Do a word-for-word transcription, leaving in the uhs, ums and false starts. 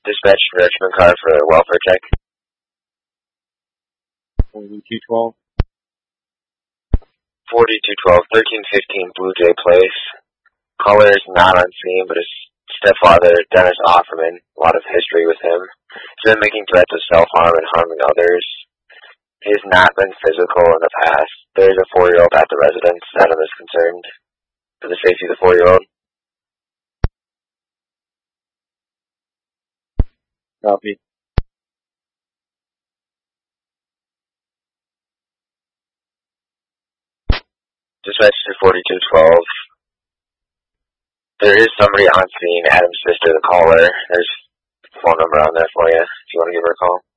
Dispatch Richmond car for a welfare check. forty-two twelve. forty-two twelve, thirteen fifteen Blue Jay Place. Caller is not on scene, but his stepfather, Dennis Offerman, a lot of history with him. He's been making threats of self-harm and harming others. He has not been physical in the past. There is a four-year-old at the residence. Adam is concerned for the safety of the four-year-old. Copy. Dispatch to forty-two twelve. There is somebody on scene, Adam's sister, the caller. There's a phone number on there for you if you want to give her a call.